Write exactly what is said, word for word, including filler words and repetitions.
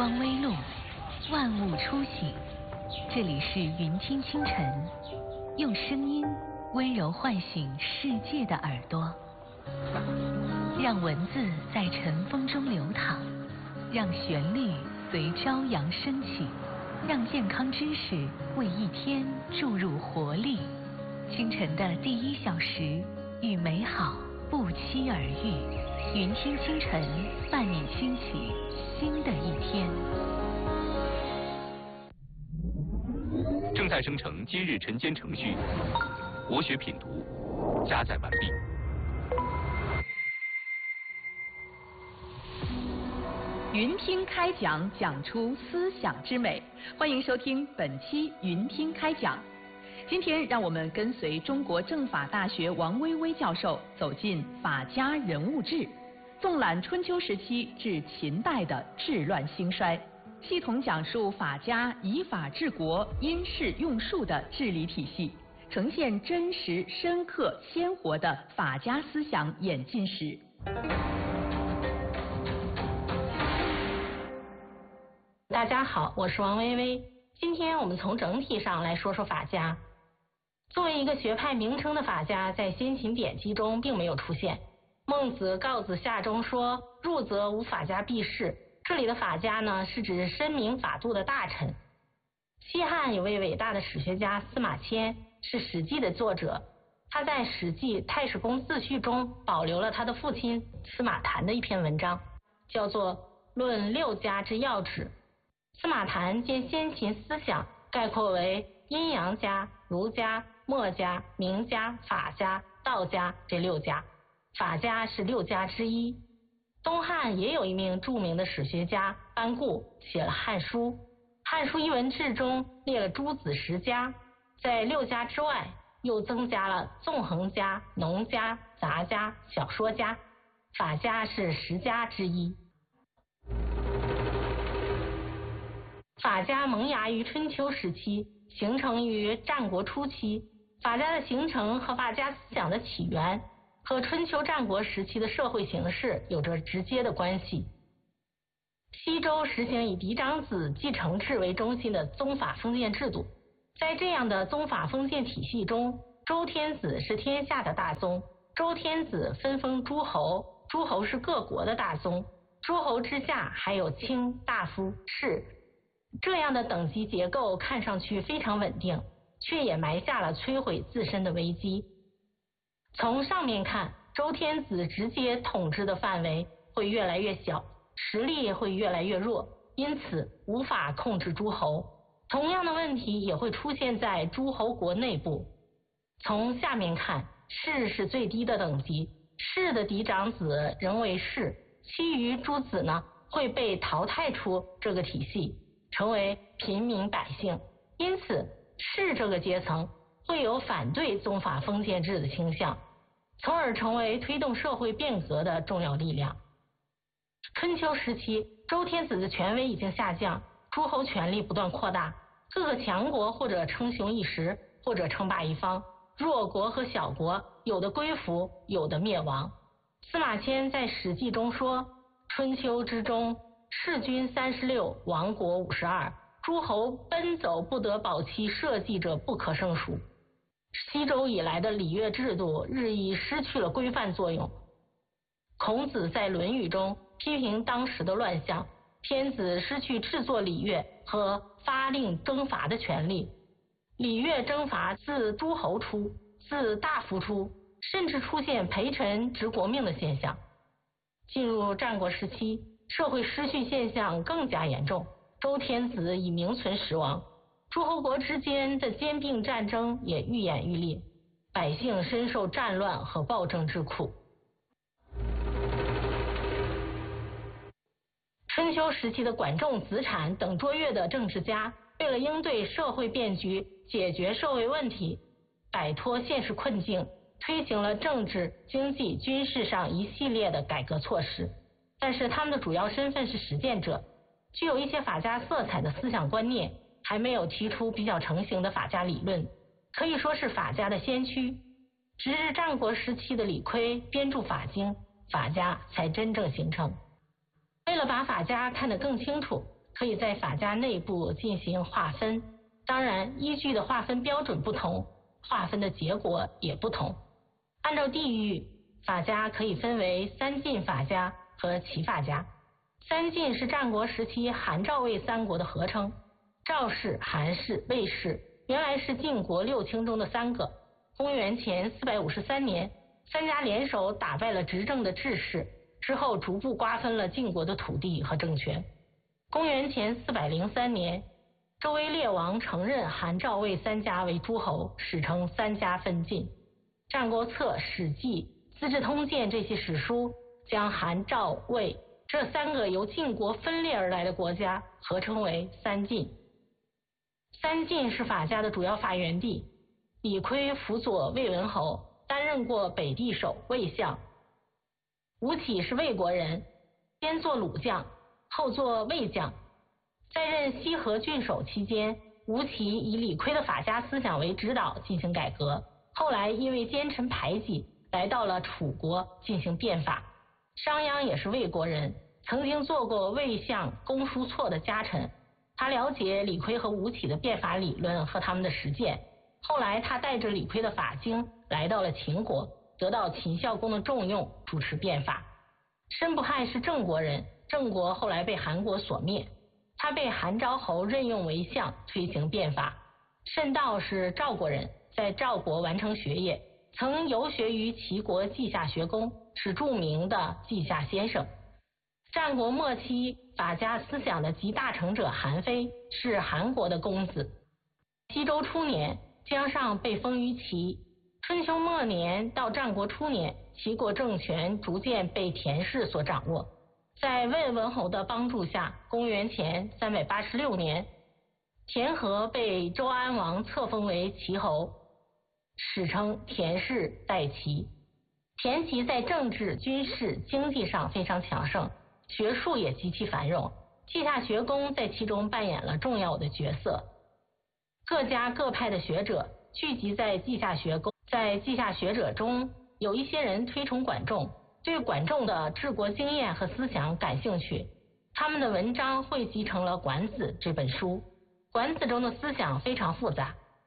光微露，万物初醒。这里是云听清晨，用声音温柔唤醒世界的耳朵，让文字在晨风中流淌，让旋律随朝阳升起，让健康知识为一天注入活力。清晨的第一小时，与美好不期而遇。云听清晨，伴你轻启新的一天。 正在生成今日晨间程序，国学品读加载完毕。 云听开讲，讲出思想之美。欢迎收听本期云听开讲。今天让我们跟随中国政法大学王薇薇教授走进法家人物志，纵览春秋时期至秦代的治乱兴衰，系统讲述法家以法治国、因势用术的治理体系，呈现真实、深刻、鲜活的法家思想演进史。 大家好，我是王薇薇。今天我们从整体上来说说法家。作为一个学派名称的法家，在先秦典籍中并没有出现。孟子《告子下》中说：“入则无法家避世。”这里的法家呢，是指深明法度的大臣。西汉有位伟大的史学家司马迁，是《史记》的作者。他在《史记·太史公自序》中保留了他的父亲司马谈的一篇文章，叫做《论六家之要旨》。司马谈将先秦思想概括为阴阳家、儒家、墨家、名家、法家、道家这六家，法家是六家之一。东汉也有一名著名的史学家班固写了《汉书》，《汉书·艺文志》中列了诸子十家，在六家之外又增加了纵横家、农家、杂家、小说家，法家是十家之一。法家萌芽于春秋时期，形成于战国初期。法家的形成和法家思想的起源和春秋战国时期的社会形势有着直接的关系。西周实行以嫡长子继承制为中心的宗法封建制度，在这样的宗法封建体系中，周天子是天下的大宗，周天子分封诸侯，诸侯是各国的大宗，诸侯之下还有卿、大夫、士，这样的等级结构看上去非常稳定，却也埋下了摧毁自身的危机。从上面看，周天子直接统治的范围会越来越小，实力会越来越弱，因此无法控制诸侯。同样的问题也会出现在诸侯国内部。从下面看，士是最低的等级，士的嫡长子仍为士，其余诸子呢会被淘汰出这个体系，成为平民百姓。因此士这个阶层会有反对宗法封建制的倾向，从而成为推动社会变革的重要力量。春秋时期，周天子的权威已经下降，诸侯权力不断扩大，各个强国或者称雄一时，或者称霸一方，弱国和小国有的归服，有的灭亡。司马迁在《史记》中说：“春秋之中，弑君三十六，亡国五十二，诸侯奔走不得保其社稷者不可胜数。”西周以来的礼乐制度日益失去了规范作用。孔子在《论语》中批评当时的乱象，天子失去制作礼乐和发令征伐的权利，礼乐征伐自诸侯出，自大夫出，甚至出现陪臣执国命的现象。进入战国时期，社会失序现象更加严重，周天子已名存实亡，诸侯国之间的兼并战争也愈演愈烈，百姓深受战乱和暴政之苦。春秋时期的管仲、子产等卓越的政治家，为了应对社会变局，解决社会问题，摆脱现实困境，推行了政治、经济、军事上一系列的改革措施。但是他们的主要身份是实践者，具有一些法家色彩的思想观念，还没有提出比较成型的法家理论，可以说是法家的先驱。直至战国时期的李悝编著法经，法家才真正形成。为了把法家看得更清楚， 可以在法家内部进行划分，当然依据的划分标准不同，划分的结果也不同。按照地域，法家可以分为三晋法家和齐法家。三晋是战国时期韩赵魏三国的合称，赵氏、韩氏、魏氏原来是晋国六卿中的三个。公元前四百五十三年，三家联手打败了执政的智氏，之后逐步瓜分了晋国的土地和政权。公元前四百零三年，周威烈王承认韩赵魏三家为诸侯，史称三家分晋。战国策、史记、资治通鉴这些史书将韩赵魏这三个由晋国分裂而来的国家合称为三晋。三晋是法家的主要发源地，李悝辅佐魏文侯，担任过北地守、魏相。吴起是魏国人，先做鲁将，后做魏将。在任西河郡守期间，吴起以李悝的法家思想为指导进行改革，后来因为奸臣排挤，来到了楚国进行变法。商鞅也是魏国人，曾经做过魏相公叔痤的家臣，他了解李悝和吴起的变法理论和他们的实践。后来他带着李悝的法经来到了秦国，得到秦孝公的重用，主持变法。申不害是郑国人，郑国后来被韩国所灭，他被韩昭侯任用为相，推行变法。申道是赵国人，在赵国完成学业，曾游学于齐国稷下学宫，是著名的稷下先生。战国末期法家思想的集大成者韩非是韩国的公子。西周初年，姜尚被封于齐。春秋末年到战国初年，齐国政权逐渐被田氏所掌握。在魏文侯的帮助下，公元前三百八十六年，田和被周安王册封为齐侯，史称田氏代齐。田齐在政治、军事、经济上非常强盛，学术也极其繁荣，稷下学宫在其中扮演了重要的角色。各家各派的学者聚集在稷下学宫，在稷下学者中，有一些人推崇管仲，对管仲的治国经验和思想感兴趣，他们的文章汇集成了《管子》这本书。《管子》中的思想非常复杂，